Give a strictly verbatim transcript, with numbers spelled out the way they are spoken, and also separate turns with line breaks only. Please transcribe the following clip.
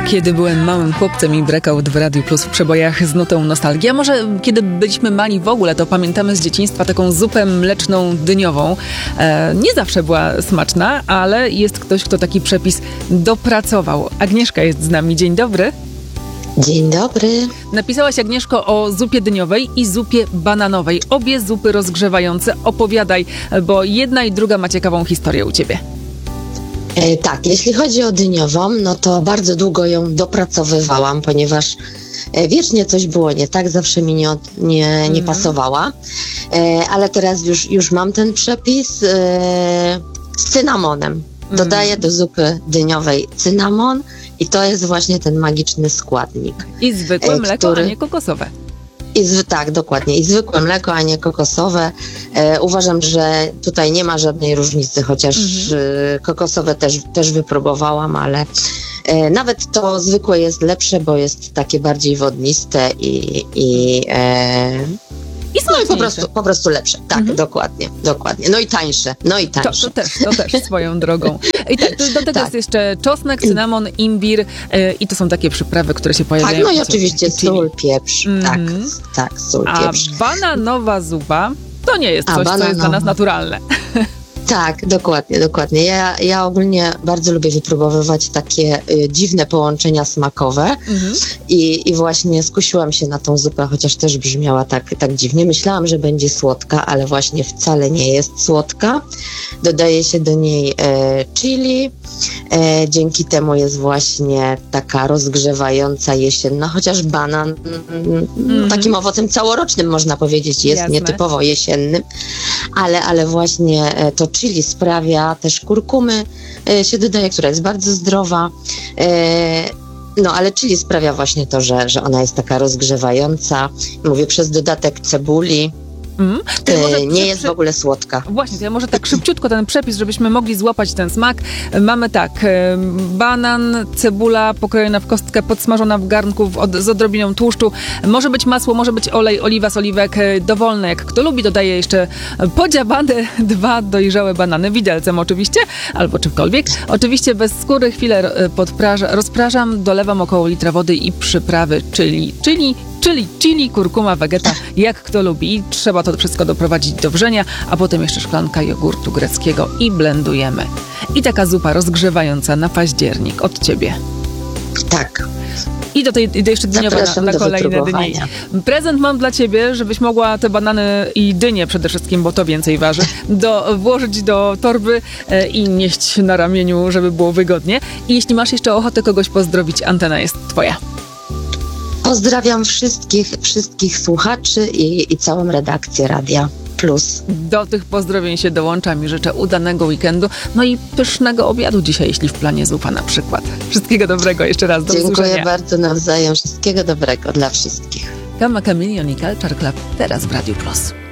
Kiedy byłem małym chłopcem i breakout w Radiu Plus w przebojach z nutą nostalgii. A może kiedy byliśmy mali w ogóle, to pamiętamy z dzieciństwa taką zupę mleczną dyniową. E, nie zawsze była smaczna, ale jest ktoś, kto taki przepis dopracował. Agnieszka jest z nami. Dzień dobry.
Dzień dobry.
Napisałaś, Agnieszko, o zupie dyniowej i zupie bananowej. Obie zupy rozgrzewające. Opowiadaj, bo jedna i druga ma ciekawą historię u ciebie.
E, tak, jeśli chodzi o dyniową, no to bardzo długo ją dopracowywałam, ponieważ e, wiecznie coś było nie tak, zawsze mi nie, nie, nie pasowała, e, ale teraz już, już mam ten przepis e, z cynamonem. Dodaję do zupy dyniowej cynamon i to jest właśnie ten magiczny składnik.
I zwykłe
e,
mleko, który... a nie kokosowe.
I z, tak, dokładnie. I zwykłe mleko, a nie kokosowe. E, uważam, że tutaj nie ma żadnej różnicy, chociaż mhm. e, kokosowe też, też wypróbowałam, ale e, nawet to zwykłe jest lepsze, bo jest takie bardziej wodniste i, i, e,
I
no i po prostu, po prostu lepsze. Tak, mhm. dokładnie, dokładnie. No i tańsze, no i tańsze.
To, to też, to też swoją drogą. I tak, do tego tak. jest jeszcze czosnek, cynamon, imbir yy, i to są takie przyprawy, które się pojawiają.
Tak, no i oczywiście sól, pieprz. Mm. Tak, tak, sól, pieprz.
A bananowa zupa to nie jest coś, co jest dla nas naturalne.
Tak, dokładnie, dokładnie. Ja, ja ogólnie bardzo lubię wypróbowywać takie y, dziwne połączenia smakowe mhm. I, i właśnie skusiłam się na tą zupę, chociaż też brzmiała tak, tak dziwnie. Myślałam, że będzie słodka, ale właśnie wcale nie jest słodka. Dodaje się do niej e, chili. E, dzięki temu jest właśnie taka rozgrzewająca jesienna, chociaż banan mm. takim owocem całorocznym można powiedzieć, jest Jasne. nietypowo jesiennym, ale, ale właśnie e, to chili sprawia, też kurkumy e, się dodaje, która jest bardzo zdrowa. E, no ale chili sprawia właśnie to, że, że ona jest taka rozgrzewająca. Mówię, przez dodatek cebuli. Mm. E, nie jest w ogóle słodka.
Właśnie, to ja może tak szybciutko ten przepis, żebyśmy mogli złapać ten smak. Mamy tak, banan, cebula pokrojona w kostkę, podsmażona w garnku w od, z odrobiną tłuszczu. Może być masło, może być olej, oliwa z oliwek, dowolne jak kto lubi. Dodaje jeszcze podziabane dwa dojrzałe banany, widelcem oczywiście, albo czymkolwiek. Oczywiście bez skóry chwilę podprażam, rozprażam, dolewam około litra wody i przyprawy, czyli, czyli Czyli chili, kurkuma, wegeta, jak kto lubi. I trzeba to wszystko doprowadzić do wrzenia, a potem jeszcze szklanka jogurtu greckiego i blendujemy. I taka zupa rozgrzewająca na październik od ciebie.
Tak.
I do tej i do jeszcze dyniowa na, na kolejne dni. Prezent mam dla ciebie, żebyś mogła te banany i dynie przede wszystkim, bo to więcej waży, do, włożyć do torby e, i nieść na ramieniu, żeby było wygodnie. I jeśli masz jeszcze ochotę kogoś pozdrowić, antena jest twoja.
Pozdrawiam wszystkich, wszystkich słuchaczy i, i całą redakcję Radia Plus.
Do tych pozdrowień się dołączam i życzę udanego weekendu, no i pysznego obiadu dzisiaj, jeśli w planie zupa na przykład. Wszystkiego dobrego jeszcze raz, do
Dziękuję
usłyszenia.
bardzo nawzajem, wszystkiego dobrego dla wszystkich.
Kama Chameleon i Culture Club teraz w Radiu Plus.